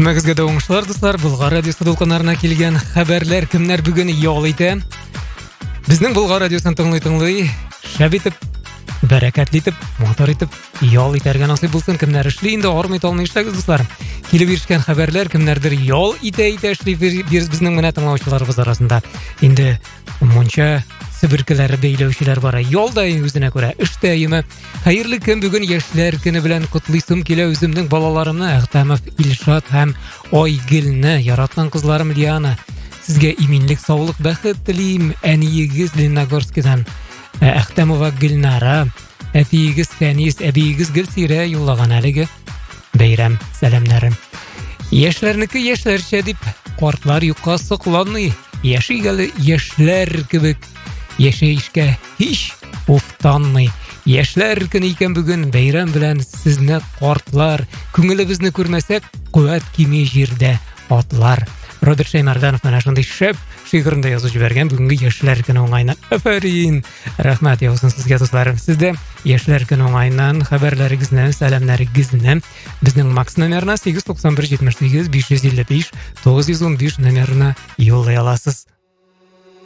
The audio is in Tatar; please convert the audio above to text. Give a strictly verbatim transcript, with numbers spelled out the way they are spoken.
Әммәгізге де оңышылар, достар. Бұлғар радиосы долқанарына келген хабарлар кімнер бүгін ял еті. Біздің Бұлғар радиосын тыңлай-тыңлай, шәп етіп, бәрәкәтлі етіп, мотор етіп, ял етәрген асый болсын. Кімнер ішлі, енді ормай талмай іштәгіз, достар. Келіп ерішкен хабарлар кімнердір ял ете-ете ішлі беріз біздің мінә тыңлаушыларыбыз арасында. Енді мұнша сібіркілері бейлеушілер бара. Ялдай өзіне көре ішті әйімі. Хайырлы кім бүгін ешлер күні білән құтлысым келе өзімнің балаларымны Әхтәмов Илшат һәм Ойгілні, яратқан қызларым Лиана. Сізге иминлік, саулық, бәхет тілейм. Әниегіз Леногорскідан Әхтәмова Гүлнара, әпиегіз Фәнис, әбиегіз Гүлсире юллаған әлігі бәйрәм сәлемнәрім. Ешлернікі ешлерше деп, қортлар юққа сұқланы. Яшигәлі ешлер кебек, яшәйішкә һич уфтанмый. Яшьләр көне икән бүген, бәйрәм белән сезне картлар. Күңелебезне күрмәсәк, куәт киме җирдә атлар. Роберт Шәймәрдәнов менә шундый шәп шигырында язып җибәргән бүгенге яшьләр көне уңайына. Афәрин. Рәхмәт яусын сезгә, дусларым. Сездә яшьләр көне уңайыннан хәбәрләрегезне, сәламнәрегезне безнең Макс номерына сигез туксан бер җитмеш сигез биш йөз илле биш тугыз йөз унбиш номерына юллый аласыз.